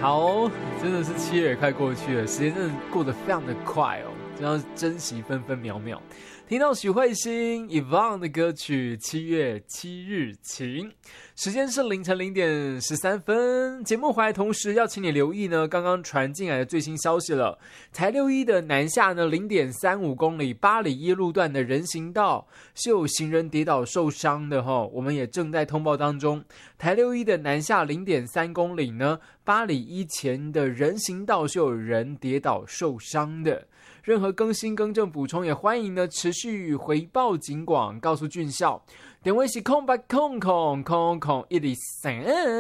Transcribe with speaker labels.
Speaker 1: 好，真的是7月也快过去了，时间真的过得非常的快哦，真要珍惜分分秒秒。听到许慧欣 Yvonne 的歌曲《7月7日晴》，时间是凌晨0点13分。节目回来同时要请你留意呢，刚刚传进来的最新消息了。台61的南下呢0.35公里8里1路段的人行道是有行人跌倒受伤的哈，我们也正在通报当中。台61的南下0.3公里呢8里1前的人行道是有人跌倒受伤的。任何更新更正补充也欢迎呢持续回报警广，告诉俊孝。电话是08000013